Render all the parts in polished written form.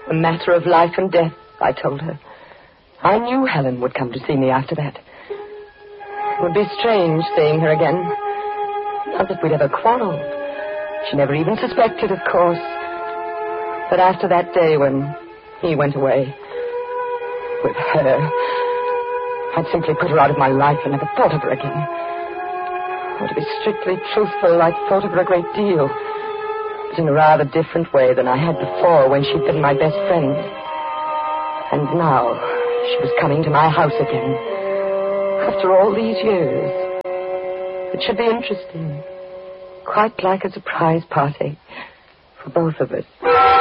A matter of life and death, I told her. I knew Helen would come to see me after that. It would be strange seeing her again. Not that we'd ever quarreled. She never even suspected, of course. But after that day when he went away with her, I'd simply put her out of my life and never thought of her again. Or to be strictly truthful, I'd thought of her a great deal. But in a rather different way than I had before when she'd been my best friend. And now she was coming to my house again. After all these years. It should be interesting. Quite like a surprise party for both of us.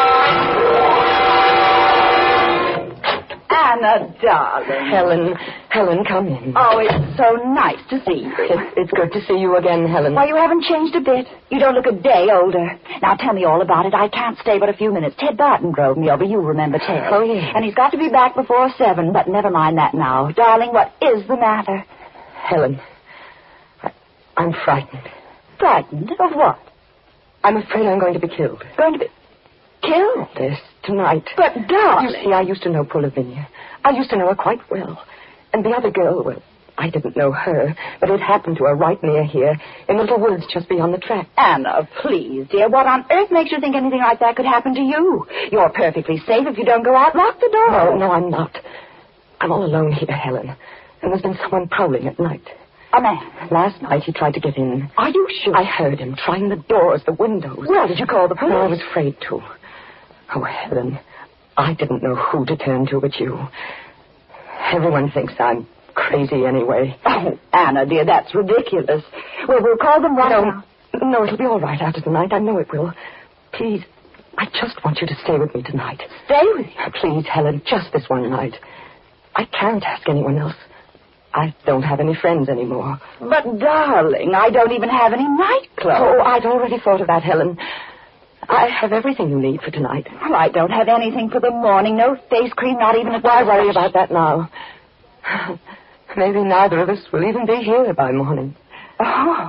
Anna, darling. Helen, come in. Oh, it's so nice to see you. It's good to see you again, Helen. Why, you haven't changed a bit. You don't look a day older. Now, tell me all about it. I can't stay but a few minutes. Ted Barton drove me over. You remember Ted. Oh, yes. And he's got to be back before 7, but never mind that now. Darling, what is the matter? Helen, I'm frightened. Frightened? Of what? I'm afraid I'm going to be killed. Going to be killed? Yes, tonight. But, darling... You see, I used to know poor Lavinia. I used to know her quite well. And the other girl, well, I didn't know her, but it happened to her right near here, in the little woods just beyond the track. Anna, please, dear, what on earth makes you think anything like that could happen to you? You're perfectly safe if you don't go out. Lock the door. No, I'm not. I'm all alone here, Helen. And there's been someone prowling at night. A man? Last night he tried to get in. Are you sure? I heard him trying the doors, the windows. Well, did you call the police? No, I was afraid to. Oh, Helen, I didn't know who to turn to but you. Everyone thinks I'm crazy anyway. Oh, Anna, dear, that's ridiculous. Well, we'll call them right now. No, it'll be all right after tonight. I know it will. Please, I just want you to stay with me tonight. Stay with you? Please, Helen, just this one night. I can't ask anyone else. I don't have any friends anymore. But, darling, I don't even have any nightclothes. Oh, I'd already thought of that, Helen. I have everything you need for tonight. Well, I don't have anything for the morning. No face cream, not even a... Why worry about that now? Maybe neither of us will even be here by morning. Oh.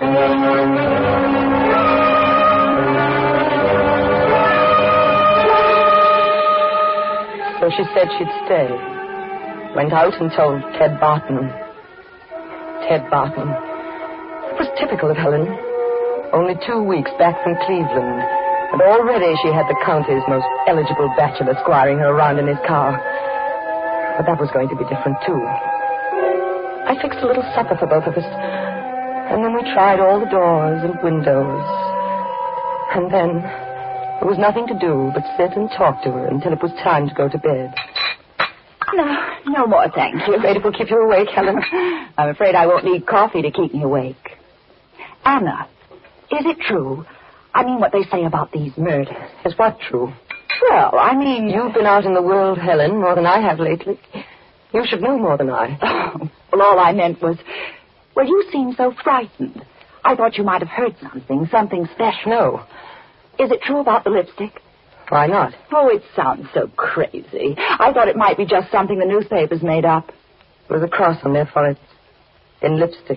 So she said she'd stay. Went out and told Ted Barton. Ted Barton. It was typical of Helen. Only 2 weeks back from Cleveland. And already she had the county's most eligible bachelor squiring her around in his car. But that was going to be different, too. I fixed a little supper for both of us. And then we tried all the doors and windows. And then there was nothing to do but sit and talk to her until it was time to go to bed. No more, thank you. Afraid it will keep you awake, Helen? I'm afraid I won't need coffee to keep me awake. Anna, is it true? I mean what they say about these murders. Is what true? Well, I mean... You've been out in the world, Helen, more than I have lately. You should know more than I. Oh, well, all I meant was... Well, you seem so frightened. I thought you might have heard something special. No. Is it true about the lipstick? Why not? Oh, it sounds so crazy. I thought it might be just something the newspapers made up. With a cross on their foreheads. In lipstick.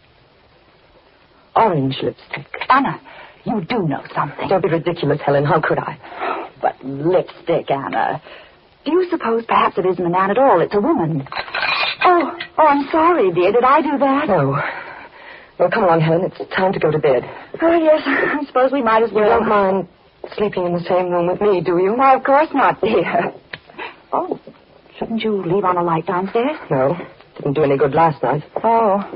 Orange lipstick. Anna, you do know something. Don't be ridiculous, Helen. How could I? But lipstick, Anna. Do you suppose perhaps it isn't a man at all? It's a woman. Oh, I'm sorry, dear. Did I do that? No. Well, come along, Helen. It's time to go to bed. Oh, yes. I suppose we might as well. You don't mind sleeping in the same room with me, do you? Why, of course not, dear. Oh, shouldn't you leave on a light downstairs? No. Didn't do any good last night. Oh.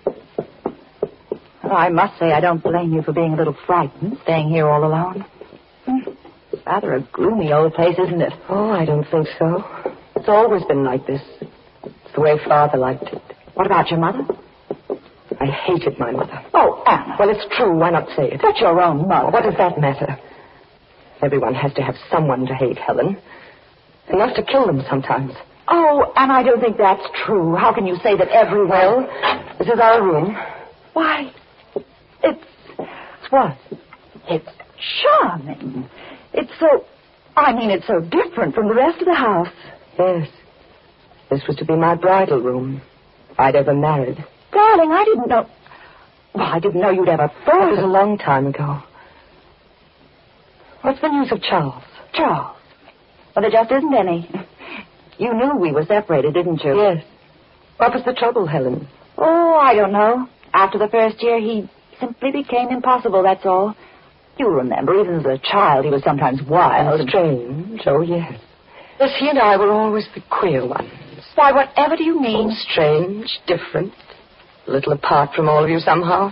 Well, I must say I don't blame you for being a little frightened, staying here all alone. Rather a gloomy old place, isn't it? Oh, I don't think so. It's always been like this. It's the way Father liked it. What about your mother? I hated my mother. Oh, Anna. Well, it's true. Why not say it? But your own mother. What does that matter? Everyone has to have someone to hate, Helen. Enough to kill them sometimes. Oh, and I don't think that's true. How can you say that everyone... Well, this is our room. Why, it's what? It's charming. It's so different from the rest of the house. Yes. This was to be my bridal room. If I'd ever married. Darling, I didn't know... Well, I didn't know you'd ever thought... It was a long time ago. What's the news of Charles? Charles? Well, there just isn't any. You knew we were separated, didn't you? Yes. What was the trouble, Helen? Oh, I don't know. After the first year, he simply became impossible, that's all. You remember, even as a child, he was sometimes wild. And strange, oh, yes. Yes, he and I were always the queer ones. Why, whatever do you mean? Oh, strange, different, a little apart from all of you somehow.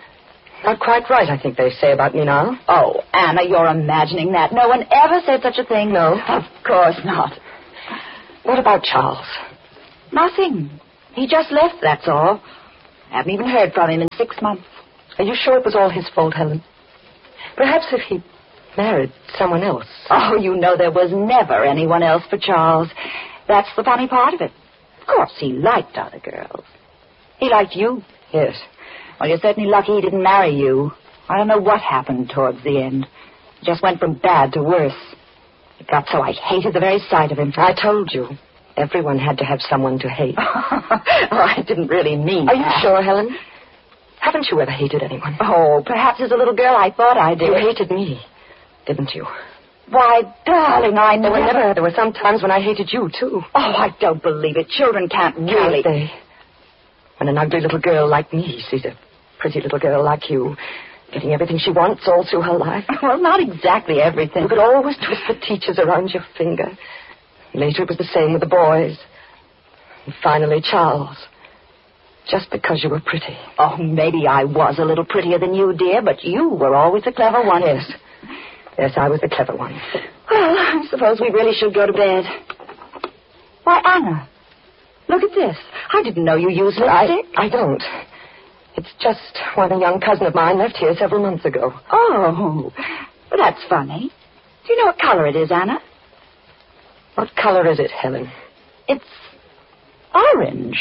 Not quite right, I think they say about me now. Oh, Anna, you're imagining that. No one ever said such a thing. No? Of course not. What about Charles? Nothing. He just left, that's all. Haven't even heard from him in 6 months. Are you sure it was all his fault, Helen? Perhaps if he married someone else. Oh, you know there was never anyone else for Charles. That's the funny part of it. Of course, he liked other girls. He liked you. Yes. Well, you're certainly lucky he didn't marry you. I don't know what happened towards the end. It just went from bad to worse. It got so I hated the very sight of him. I told you. Everyone had to have someone to hate. I didn't really mean Are you that. sure, Helen? Haven't you ever hated anyone? Oh, perhaps as a little girl I thought I did. You hated me, didn't you? Why, darling, I never... There were some times when I hated you, too. Oh, I don't believe it. Children can't really... Can't they? When an ugly little girl like me sees a pretty little girl like you getting everything she wants all through her life. Well, not exactly everything. You could always twist the teachers around your finger. Later it was the same with the boys. And finally, Charles. Just because you were pretty. Oh, maybe I was a little prettier than you, dear, but you were always the clever one. Yes. Yes, I was the clever one. Well, I suppose we really should go to bed. Why, Anna, look at this. I didn't know you used lipstick. I don't. It's just one a young cousin of mine left here several months ago. Oh, well, that's funny. Do you know what color it is, Anna? What color is it, Helen? It's orange.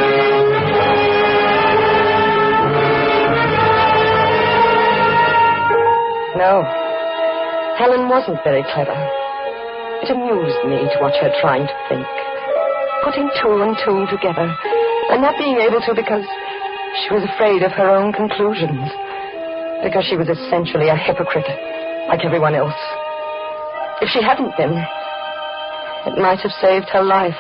No. Helen wasn't very clever. It amused me to watch her trying to think. Putting two and two together. And not being able to because she was afraid of her own conclusions. Because she was essentially a hypocrite, like everyone else. If she hadn't been, it might have saved her life.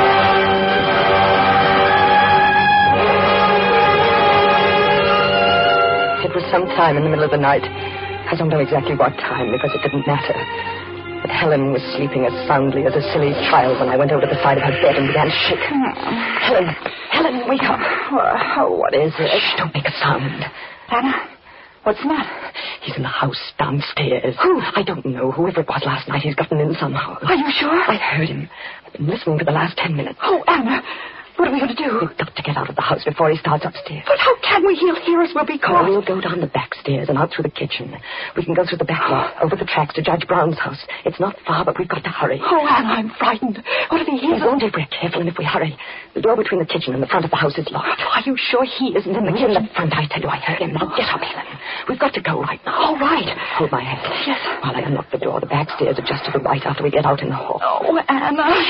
It was sometime in the middle of the night. I don't know exactly what time, because it didn't matter. But Helen was sleeping as soundly as a silly child when I went over to the side of her bed and began to shake her. Helen, wake up. Oh, what is it? Shh, don't make a sound. Anna, what's the matter? He's in the house downstairs. Who? I don't know. Whoever it was last night, he's gotten in somehow. Are you sure? I heard him. I've been listening for the last 10 minutes. Oh, Anna, what are we going to do? We've got to get out of the house before he starts upstairs. But how can we? He'll hear us. We'll be caught. We'll go down the back stairs and out through the kitchen. We can go through the back lot, over the tracks to Judge Brown's house. It's not far, but we've got to hurry. Oh, Anna, I'm frightened. What if he hears us? Only if we're careful and if we hurry. The door between the kitchen and the front of the house is locked. Are you sure he isn't in the kitchen? In the front, I tell you, I heard him. Now get up, Helen. We've got to go right now. All right. Hold my hand. Yes. While I unlock the door, the back stairs are just to the right after we get out in the hall. Oh, Anna.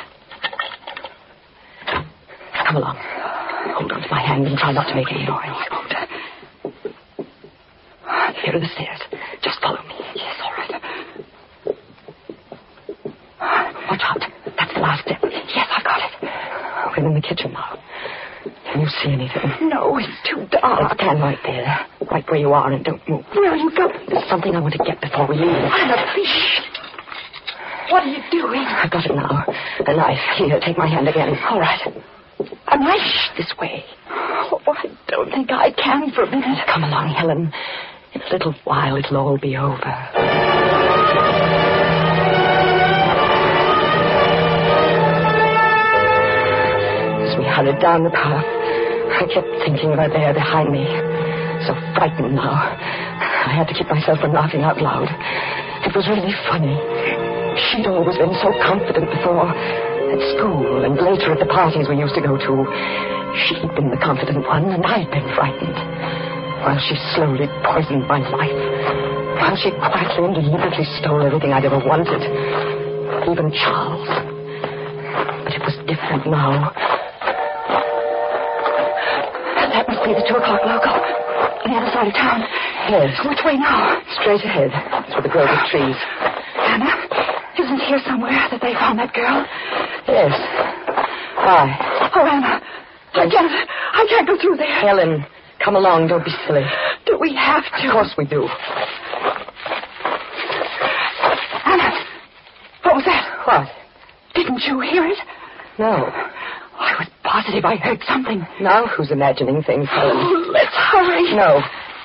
Come along. Hold on to my hand and try not to make any noise. Here are the stairs. Just follow me. Yes, all right. Watch out. That's the last step. Yes, I've got it. We're in the kitchen now. Can you see anything? No, it's too dark. Stand right there. Right where you are and don't move. Where are you going? There's something I want to get before we leave. Anna, please. What are you doing? I've got it now. A knife. Here, take my hand again. All right. A knife? This way. Oh, I don't think I can for a minute. Come along, Helen. In a little while, it'll all be over. As we hurried down the path, I kept thinking of her there behind me. So frightened now. I had to keep myself from laughing out loud. It was really funny. She'd always been so confident before. At school and later at the parties we used to go to. She'd been the confident one and I'd been frightened. While she slowly poisoned my life. While she quietly and deliberately stole everything I'd ever wanted. Even Charles. But it was different now. That must be the 2 o'clock local. On the other side of town. Yes. Which way now? Straight ahead. Through the grove of trees. Anna, his isn't here somewhere that they found that girl? Yes. Why? Oh, Anna. I can't go through there. Helen, come along. Don't be silly. Do we have to? Of course we do. Anna, what was that? What? Didn't you hear it? No. I was positive I heard something. Now who's imagining things, Helen? Oh, let's hurry. No.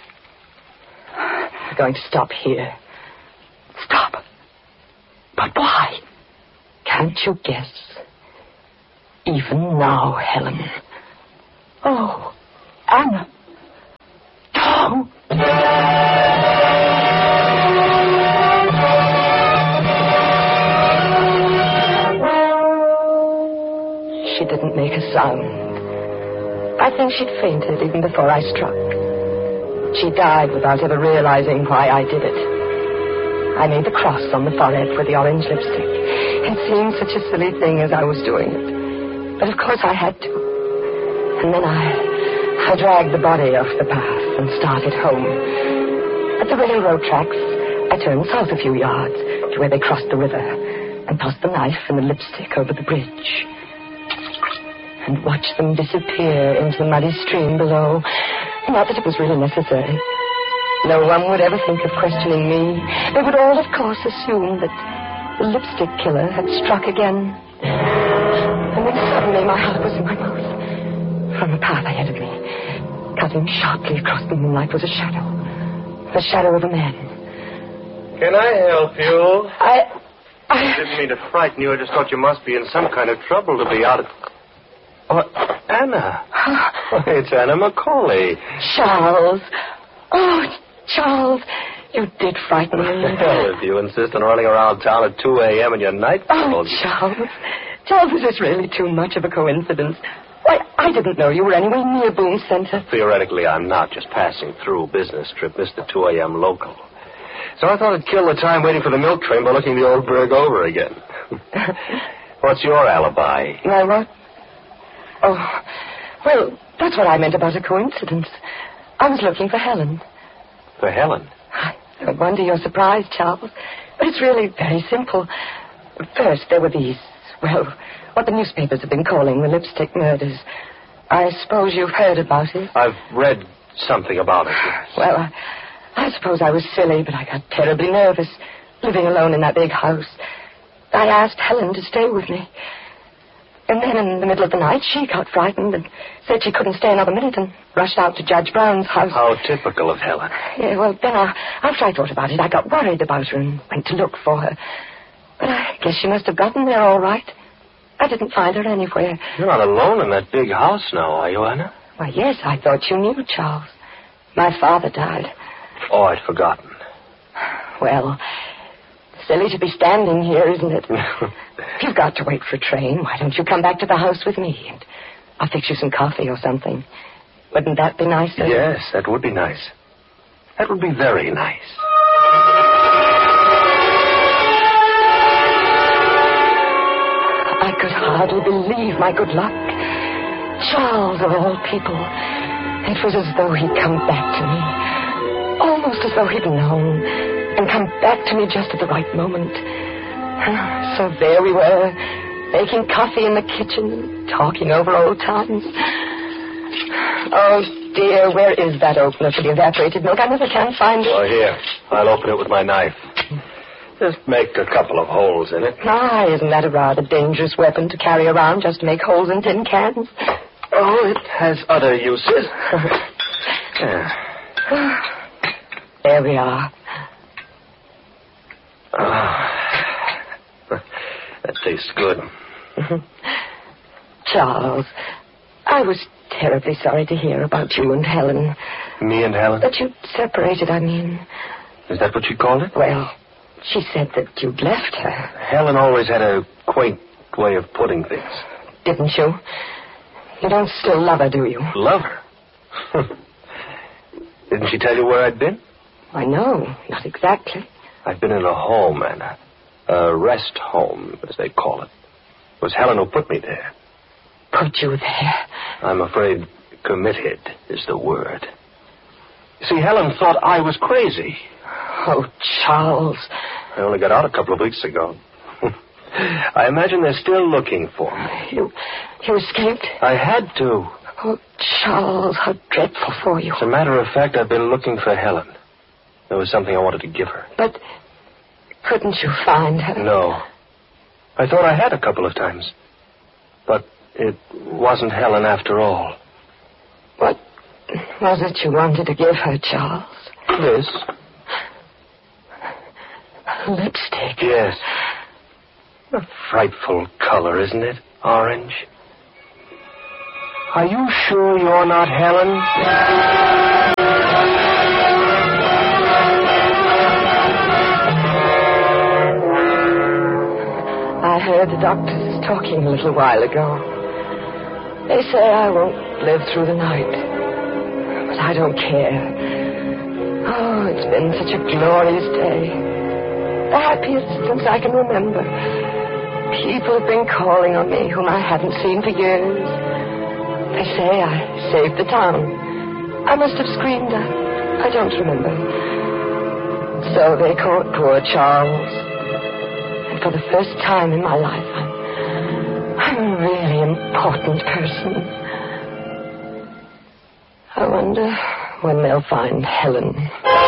We're going to stop here. Stop. But why? Can't you guess? Even now, Helen. Oh, Anna. No. She didn't make a sound. I think she'd fainted even before I struck. She died without ever realizing why I did it. I made the cross on the forehead with the orange lipstick. It seemed such a silly thing as I was doing it. But of course I had to. And then I dragged the body off the path and started home. At the railroad tracks, I turned south a few yards to where they crossed the river and tossed the knife and the lipstick over the bridge and watched them disappear into the muddy stream below. Not that it was really necessary. No one would ever think of questioning me. They would all, of course, assume that the lipstick killer had struck again. And then suddenly my heart was in my mouth. From the path ahead of me, cutting sharply across the moonlight, was a shadow. The shadow of a man. Can I help you? I didn't mean to frighten you. I just thought you must be in some kind of trouble to be out of... Oh, Anna. It's Anna Macaulay. Charles. Oh, Charles, you did frighten me. Well, if you insist on running around town at 2 a.m. in your night clothes... Oh, Charles. Charles, this is really too much of a coincidence. Why, I didn't know you were anywhere near Boone Center. Theoretically, I'm not. Just passing through. Business trip. Missed the 2 a.m. local. So I thought I'd kill the time waiting for the milk train by looking the old burg over again. What's your alibi? My what? Oh, well, that's what I meant about a coincidence. I was looking for Helen. For Helen? I don't wonder you're surprised, Charles. But it's really very simple. First, there were these, well, what the newspapers have been calling the lipstick murders. I suppose you've heard about it. I've read something about it. Yes. Well, I suppose I was silly, but I got terribly nervous, living alone in that big house. I asked Helen to stay with me. And then in the middle of the night, she got frightened and said she couldn't stay another minute and rushed out to Judge Brown's house. How typical of Helen. Yeah, well, then after I thought about it, I got worried about her and went to look for her. But I guess she must have gotten there all right. I didn't find her anywhere. You're not alone in that big house now, are you, Anna? Why, yes, I thought you knew, Charles. My father died. Oh, I'd forgotten. Well, silly to be standing here, isn't it? If you've got to wait for a train, why don't you come back to the house with me, and I'll fix you some coffee or something. Wouldn't that be nicer? Yes, that would be nice. That would be very nice. I could hardly believe my good luck. Charles, of all people. It was as though he'd come back to me. Almost as though he'd known and come back to me just at the right moment. So there we were, making coffee in the kitchen, talking over old times. Oh, dear, where is that opener for the evaporated milk? I never can find it. Oh, here. I'll open it with my knife. Just make a couple of holes in it. Ah, isn't that a rather dangerous weapon to carry around just to make holes in tin cans? Oh, it has other uses. There we are. That tastes good. Charles, I was terribly sorry to hear about you and Helen. Me and Helen? That you'd separated, I mean. Is that what she called it? Well, she said that you'd left her. Helen always had a quaint way of putting things. Didn't you? You don't still love her, do you? Love her? Didn't she tell you where I'd been? I know, not exactly. I've been in a home, Anna. A rest home, as they call it. It was Helen who put me there. Put you there? I'm afraid committed is the word. You see, Helen thought I was crazy. Oh, Charles. I only got out a couple of weeks ago. I imagine they're still looking for me. You escaped? I had to. Oh, Charles, how dreadful for you. As a matter of fact, I've been looking for Helen. There was something I wanted to give her. But couldn't you find her? No. I thought I had a couple of times. But it wasn't Helen after all. What was it you wanted to give her, Charles? This? Lipstick. Yes. A frightful color, isn't it? Orange. Are you sure you're not Helen? I heard the doctors talking a little while ago. They say I won't live through the night. But I don't care. Oh, it's been such a glorious day. The happiest since I can remember. People have been calling on me whom I hadn't seen for years. They say I saved the town. I must have screamed. I don't remember. So they caught poor Charles. And for the first time in my life, I'm a really important person. I wonder when they'll find Helen.